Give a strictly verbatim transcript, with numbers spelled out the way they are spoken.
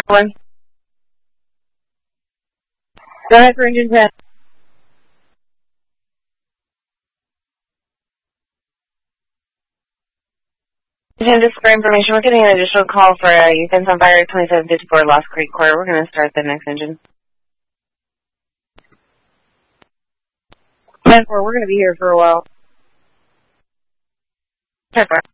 One. Go ahead for engine ten. Engine, just for information, we're getting an additional call for uh, Ethan's on fire, twenty-seven fifty-four Lost Creek Court. We're going to start the next engine. ten four, we're going to be here for a while. ten four.